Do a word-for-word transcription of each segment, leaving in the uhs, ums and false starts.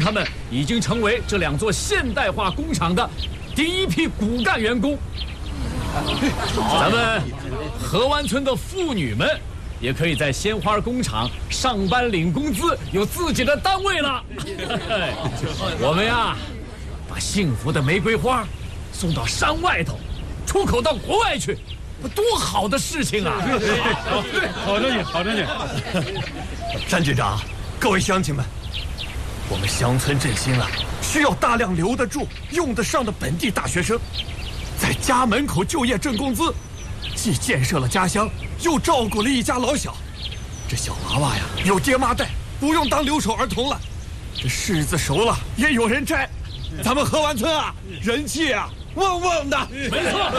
他们已经成为这两座现代化工厂的第一批骨干员工。咱们河湾村的妇女们也可以在鲜花工厂上班领工资，有自己的单位了。我们呀，把幸福的玫瑰花送到山外头，出口到国外去，多好的事情啊！ 好着呢，好着呢。 山局长，各位乡亲们，我们乡村振兴啊，需要大量留得住、用得上的本地大学生，在家门口就业挣工资，既建设了家乡，又照顾了一家老小。这小娃娃呀，有爹妈带，不用当留守儿童了。这柿子熟了，也有人摘。咱们河湾村啊，人气啊旺旺的。 没错。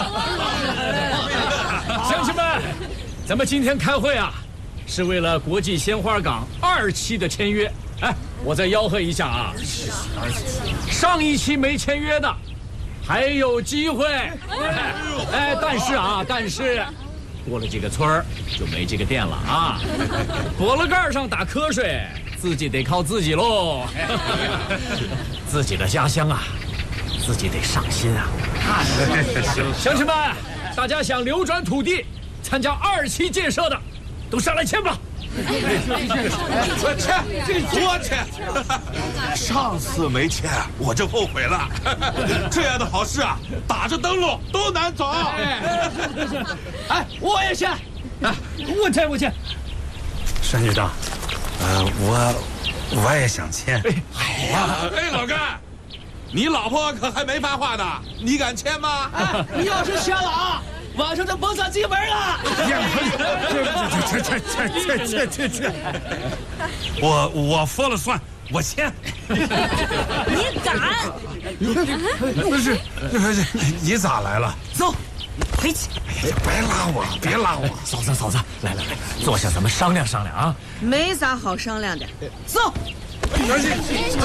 乡亲们，咱们今天开会啊，是为了国际鲜花港二期的签约。哎，我再吆喝一下啊，上一期没签约的还有机会。哎，但是啊，但是过了这个村儿就没这个店了啊。脖子盖上打瞌睡，自己得靠自己喽。自己的家乡啊，自己得上心啊。乡亲们，大家想流转土地参加二期建设的，都上来签吧。 我签，我签。上次没签，我就后悔了。这样的好事啊，打着灯笼都难走。 哎，我也签。哎，我签，我签。 山局长，呃，我我也想签。 好啊！哎，老干，你老婆可还没发话呢，你敢签吗？ 哎，你要是签了啊，晚上就甭想进门了。 这这这这这这这，我我说了算，我签。 你敢？ 不是，不是，你咋来了？ 走，回去。 哎呀，别拉我，别拉我。 嫂子，嫂子，来来来，坐下，咱们商量商量啊。 没啥好商量的，走。 小心！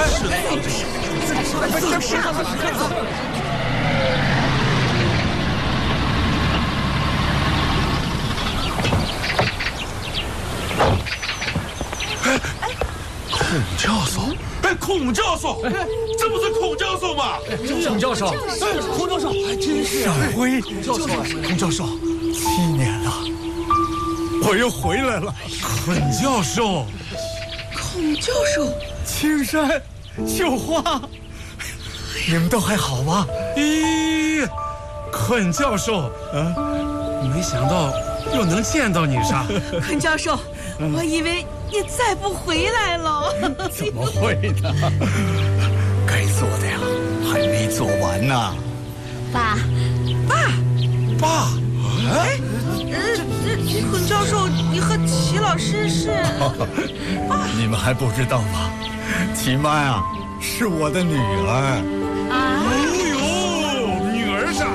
孔教授，哎，孔教授，这不是孔教授吗？ 孔教授， 孔教授，还真是。 上回教授， 孔教授，七年了，我又回来了。 孔教授， 孔教授， 青山绣花，你们都还好吧？ 咦，孔教授，啊，没想到又能见到你啥？ 孔教授，我以为你再不回来了。 怎么会呢？该做的呀，还没做完呢。 爸，爸， 爸， 哎，呃，这孔教授，你和齐老师是？ 你们还不知道吗？齐妈呀，是我的女儿。 啊？ 哦呦，女儿啥？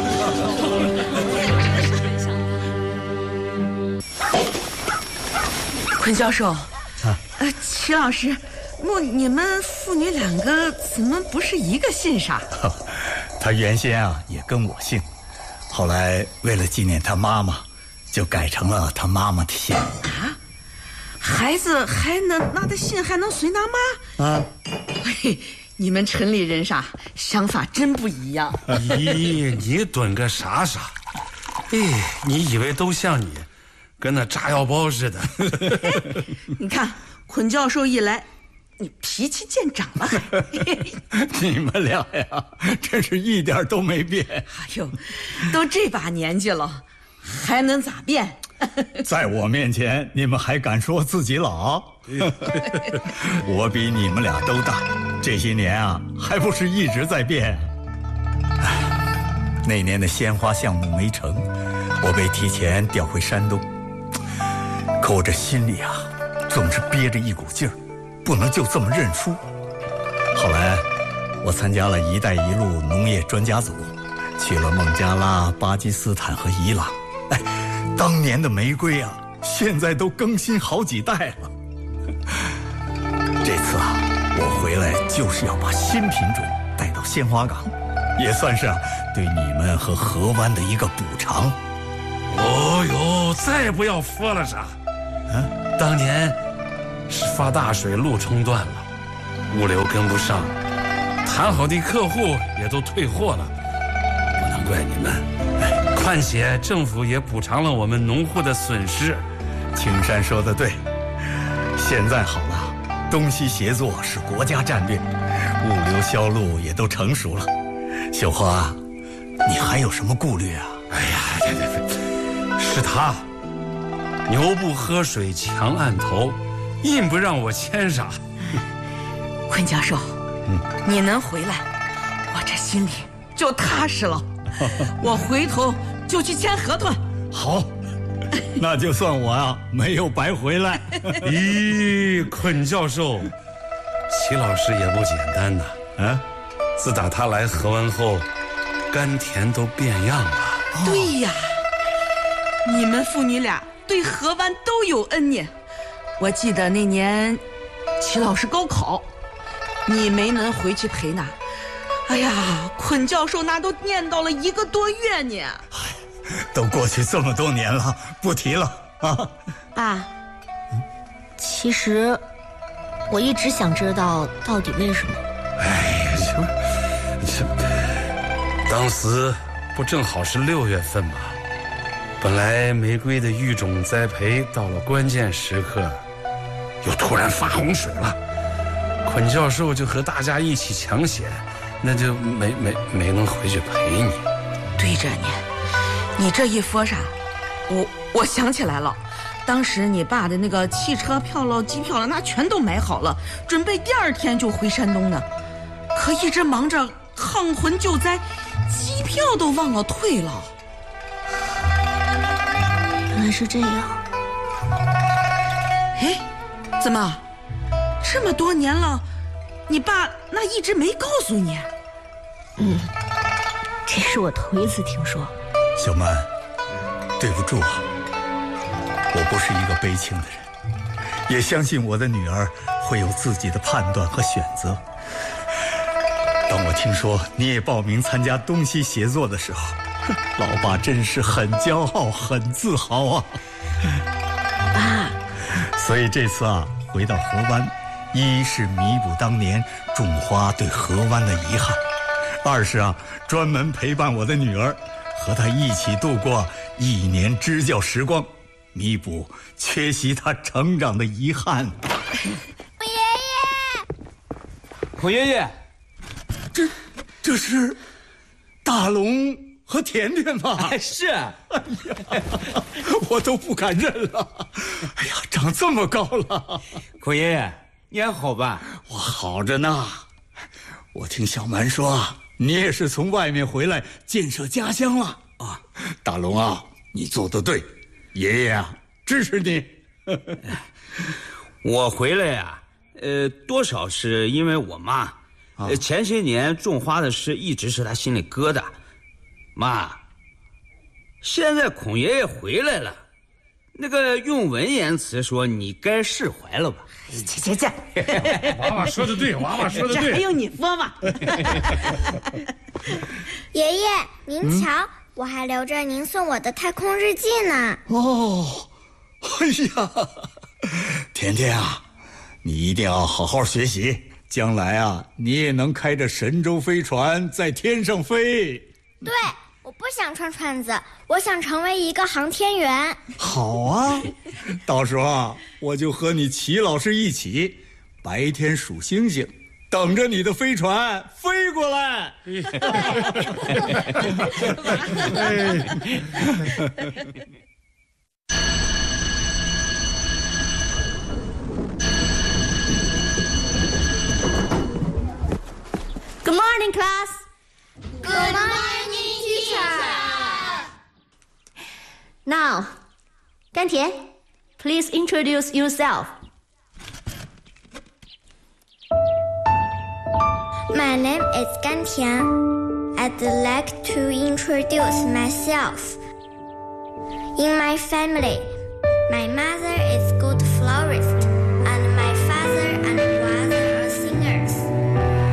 孔教授，啊，呃，齐老师，那你们父女两个怎么不是一个姓上？ 他原先啊也跟我姓，后来为了纪念他妈妈，就改成了他妈妈的姓。 啊，孩子还能拿的姓还能随他妈？ 啊， 嘿，你们城里人啥想法真不一样。 咦，你蹲个啥啥？哎，你以为都像你？跟那炸药包似的。 你看，孔教授一来，你脾气见长了。 你们俩呀，真是一点都没变。 哎呦，都这把年纪了，还能咋变？ 在我面前，你们还敢说自己老？我比你们俩都大，这些年啊，还不是一直在变。哎，那年的鲜花项目没成，我被提前调回山东。可我这心里啊，总是憋着一股劲儿，不能就这么认输。后来，我参加了“一带一路”农业专家组，去了孟加拉、巴基斯坦和伊朗。哎，当年的玫瑰啊，现在都更新好几代了。这次啊，我回来就是要把新品种带到鲜花港，也算是啊对你们和河湾的一个补偿。 哦呦，再不要说了啥。 啊， 当年是发大水，路冲断了， 物流跟不上，谈好的客户也都退货了，不能怪你们。况且政府也补偿了我们农户的损失。 青山说的对，现在好了，东西协作是国家战略，物流销路也都成熟了。秀花，你还有什么顾虑啊？ 哎呀，对对对，是他，牛不喝水强按头，硬不让我签上。 坤教授，嗯，你能回来，我这心里就踏实了。我回头就去签合同。 好，那就算我啊没有白回来。 咦，坤教授，齐老师也不简单呐。啊，自打他来河湾后，甘甜都变样了。 哦、对呀，你们父女俩对河湾都有恩念。我记得那年齐老师高考，你没能回去陪呢。哎呀，坤教授那都念叨了一个多月呢。 都过去这么多年了，不提了啊。 爸，其实我一直想知道到底为什么。 哎呀，这当时不正好是六月份吗？本来玫瑰的育种栽培到了关键时刻，又突然发洪水了。坤教授就和大家一起抢险，那就没没没能回去陪你。 对着你，你这一说啥，我我想起来了，当时你爸的那个汽车票了、机票了，那全都买好了，准备第二天就回山东呢。可一直忙着抗洪救灾，机票都忘了退了。 原来是这样。 哎，怎么这么多年了，你爸那一直没告诉你？ 嗯，这是我头一次听说。 小曼，对不住啊，我不是一个悲情的人，也相信我的女儿会有自己的判断和选择。当我听说你也报名参加东西协作的时候，老爸真是很骄傲很自豪啊。 爸， 所以这次啊回到河湾，一是弥补当年种花对河湾的遗憾，二是啊专门陪伴我的女儿，和她一起度过一年支教时光，弥补缺席她成长的遗憾。 孔爷爷， 孔爷爷， 这这是大龙和甜甜吗？ 哎，是。哎呀，我都不敢认了。哎呀，长这么高了。 孔爷爷，你还好吧？ 我好着呢。我听小蛮说，你也是从外面回来建设家乡了啊。大龙啊，你做得对，爷爷啊支持你。 我回来呀、啊，呃，多少是因为我妈，呃，前些年种花的事一直是她心里疙瘩。妈，现在孔爷爷回来了，那个用文言词说，你该释怀了吧？ 切切切， 娃娃说的对，娃娃说的对， 这还用你说吗？ 爷爷，您瞧，嗯、我还留着您送我的太空日记呢。 哦，哎呀，甜甜啊，你一定要好好学习，将来啊，你也能开着神舟飞船在天上飞。 对，我不想串串子，我想成为一个航天员。 好啊，到时候啊，我就和你齐老师一起，白天数星星，等着你的飞船飞过来。 Good morning, class. Good morning, teacher. Now, 甘甜 please introduce yourself. My name is Gan Tian. I'd like to introduce myself. In my family, my mother is good florist.